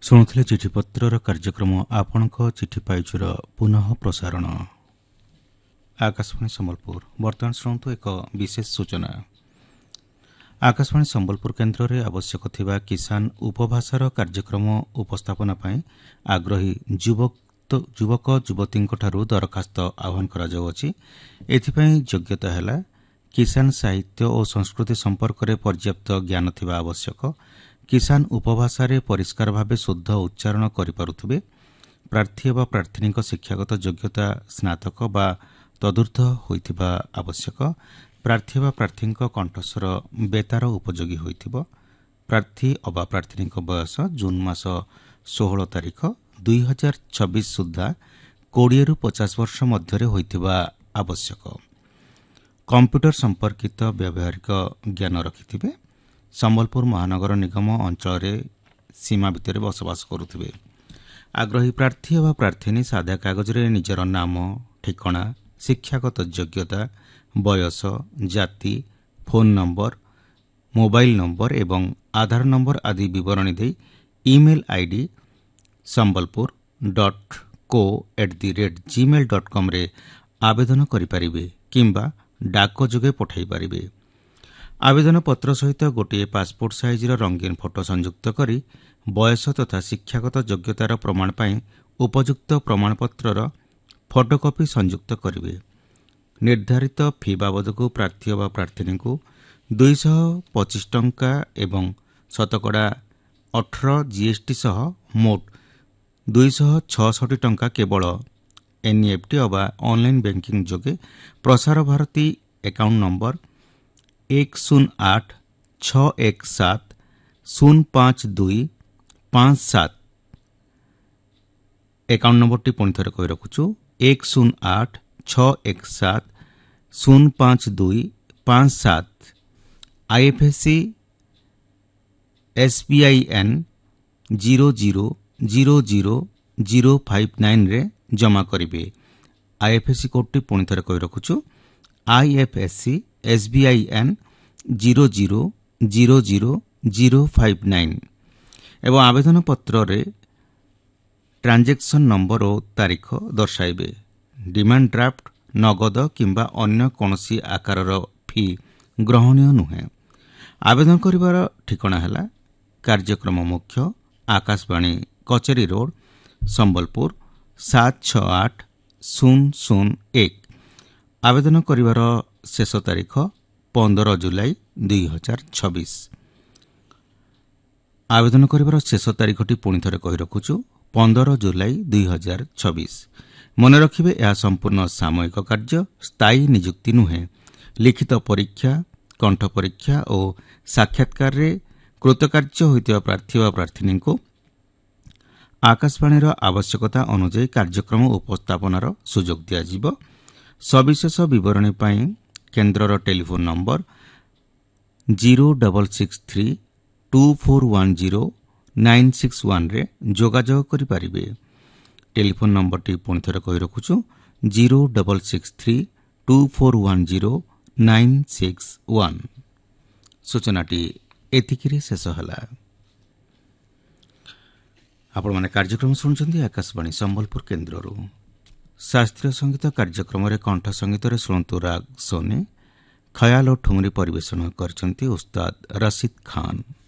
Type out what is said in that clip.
ଶୁଣୁଥିଲେ ଚିଠିପତ୍ରର କାର୍ଯ୍ୟକ୍ରମ ଆପଣଙ୍କ ଚିଠି ପାଇଛୁର ପୁନଃ ପ୍ରସାରଣ। ଆକାଶବାଣୀ ସମ୍ବଲପୁର। ବର୍ତ୍ତମାନ ଶୁଣନ୍ତୁ ଏକ ବିଶେଷ ସୂଚନା। ଆକାଶବାଣୀ ସମ୍ବଲପୁର କେନ୍ଦ୍ରରେ ଆବଶ୍ୟକ ଥିବା କିଷାନ ଉପଭାଷାର କାର୍ଯ୍ୟକ୍ରମ ଉପସ୍ଥାପନା ପାଇଁ ଆଗ୍ରହୀ ଯୁବକ ଯୁବତୀଙ୍କଠାରୁ ଦରଖାସ୍ତ ଆହ୍ୱାନ କରାଯାଉଅଛି। ଏଥିପାଇଁ ଯୋଗ୍ୟତା ହେଲା କିଷାନ ସାହିତ୍ୟ ଓ ସଂସ୍କୃତି ସମ୍ପର୍କରେ ପର୍ଯ୍ୟାପ୍ତ ଜ୍ଞାନ ଥିବା ଆବଶ୍ୟକ। କିଷାନ ଉପଭାଷାରେ ପରିଷ୍କାର ଭାବେ ଶୁଦ୍ଧ ଉଚ୍ଚାରଣ କରିପାରୁଥିବେ। ପ୍ରାର୍ଥୀ ବା ପ୍ରାର୍ଥିନୀଙ୍କ ଶିକ୍ଷାଗତ ଯୋଗ୍ୟତା ସ୍ନାତକ ବା ତଦୁର୍ଦ୍ଧ ହୋଇଥିବା ଆବଶ୍ୟକ। ପ୍ରାର୍ଥୀ ବା ପ୍ରାର୍ଥୀଙ୍କ କଣ୍ଠସ୍ୱର ବେତାର ଉପଯୋଗୀ ହୋଇଥିବ। ପ୍ରାର୍ଥୀ ଅବା ପ୍ରାର୍ଥିନୀଙ୍କ ବୟସ ଜୁନ୍ ମାସ 16 ତାରିଖ 2026 ସୁଦ୍ଧା 20ରୁ 50 ବର୍ଷ ମଧ୍ୟରେ ହୋଇଥିବା ଆବଶ୍ୟକ। କମ୍ପ୍ୟୁଟର ସମ୍ପର୍କିତ ବ୍ୟବହାରିକ ଜ୍ଞାନ ରଖିଥିବେ। ସମ୍ବଲପୁର ମହାନଗର ନିଗମ ଅଞ୍ଚଳରେ ସୀମା ଭିତରେ ବସବାସ କରୁଥିବେ। ଆଗ୍ରହୀ ପ୍ରାର୍ଥୀ ବା ପ୍ରାର୍ଥିନୀ ସାଧା କାଗଜରେ ନିଜର ନାମ, ଠିକଣା, ଶିକ୍ଷାଗତ ଯୋଗ୍ୟତା, ବୟସ, ଜାତି, ଫୋନ୍ ନମ୍ବର, ମୋବାଇଲ ନମ୍ବର ଏବଂ ଆଧାର ନମ୍ବର ଆଦି ବିବରଣୀ ଦେଇ ଇମେଲ୍ ଆଇଡି sambalpur.co@gmail.comରେ ଆବେଦନ କରିପାରିବେ କିମ୍ବା ଡାକ ଯୋଗେ ପଠାଇ ପାରିବେ। ଆବେଦନପତ୍ର ସହିତ ଗୋଟିଏ ପାସପୋର୍ଟ ସାଇଜର ରଙ୍ଗୀନ ଫଟୋ ସଂଯୁକ୍ତ କରି ବୟସ ତଥା ଶିକ୍ଷାଗତ ଯୋଗ୍ୟତାର ପ୍ରମାଣ ପାଇଁ ଉପଯୁକ୍ତ ପ୍ରମାଣପତ୍ରର ଫଟୋକପି ସଂଯୁକ୍ତ କରିବେ। ନିର୍ଦ୍ଧାରିତ ଫି ବାବଦକୁ ପ୍ରାର୍ଥୀ ବା ପ୍ରାର୍ଥିନୀଙ୍କୁ 225 ଟଙ୍କା ଏବଂ ଶତକଡ଼ା 18 GST ସହ ମୋଟ 266 ଟଙ୍କା କେବଳ NEFT ଅବା ଅନଲାଇନ୍ ବ୍ୟାଙ୍କିଂ ଯୋଗେ Prasar Bharati account number 10861705257 account ନମ୍ବରଟି ପୁଣି ଥରେ କହି ରଖୁଛୁ 10861705257 IFSC SBIN 0000059ରେ ଜମା କରିବେ। IFSC କୋଡ୍ଟି ପୁଣି ଥରେ କହି ରଖୁଛୁ IFSC SBIN 0000059 ଏବଂ ଆବେଦନ ପତ୍ରରେ ଟ୍ରାଞ୍ଜାକ୍ସନ୍ ନମ୍ବର ଓ ତାରିଖ ଦର୍ଶାଇବେ। ଡିମାଣ୍ଡ ଡ୍ରାଫ୍ଟ, ନଗଦ କିମ୍ବା ଅନ୍ୟ କୌଣସି ଆକାରର ଫି ଗ୍ରହଣୀୟ ନୁହେଁ। ଆବେଦନ କରିବାର ଠିକଣା ହେଲା କାର୍ଯ୍ୟକ୍ରମ ମୁଖ୍ୟ, ଆକାଶବାଣୀ, କଚେରୀ ରୋଡ, ସମ୍ବଲପୁର 768001। ଆବେଦନ କରିବାର ଶେଷ ତାରିଖ 15 ଜୁଲାଇ 2026। ଆବେଦନ କରିବାର ଶେଷ ତାରିଖଟି ପୁଣି ଥରେ କହି ରଖୁଛୁ 15 ଜୁଲାଇ 2026। ମନେ ରଖିବେ, ଏହା ସମ୍ପୂର୍ଣ୍ଣ ସାମୟିକ କାର୍ଯ୍ୟ, ସ୍ଥାୟୀ ନିଯୁକ୍ତି ନୁହେଁ। ଲିଖିତ ପରୀକ୍ଷା, କଣ୍ଠ ପରୀକ୍ଷା ଓ ସାକ୍ଷାତକାରରେ କୃତକାର୍ଯ୍ୟ ହୋଇଥିବା ପ୍ରାର୍ଥୀ ବା ପ୍ରାର୍ଥିନୀଙ୍କୁ ଆକାଶବାଣୀର ଆବଶ୍ୟକତା ଅନୁଯାୟୀ କାର୍ଯ୍ୟକ୍ରମ ଉପସ୍ଥାପନାର ସୁଯୋଗ ଦିଆଯିବ। ସବିଶେଷ ବିବରଣୀ ପାଇଁ କେନ୍ଦ୍ରର ଟେଲିଫୋନ ନମ୍ବର 0663241096 ଯୋଗାଯୋଗ କରିପାରିବେ। ଟେଲିଫୋନ ନମ୍ବରଟି ପୁଣି ଥରେ କହି ରଖୁଛୁ 0632410961। ସୂଚନାଟି ଏତିକିରେ ଶେଷ ହେଲା। ଆପଣମାନେ କାର୍ଯ୍ୟକ୍ରମ ଶୁଣୁଛନ୍ତି ଆକାଶବାଣୀ ସମ୍ବଲପୁର କେନ୍ଦ୍ରରୁ। ଶାସ୍ତ୍ରୀୟ ସଙ୍ଗୀତ କାର୍ଯ୍ୟକ୍ରମରେ କଣ୍ଠ ସଙ୍ଗୀତରେ ଶୁଣନ୍ତୁ ରାଗ ସୋନେ, ଖୟାଲ ଓ ଠୁମରି ପରିବେଷଣ କରିଛନ୍ତି ଉସ୍ତାଦ ରସିଦ ଖାନ।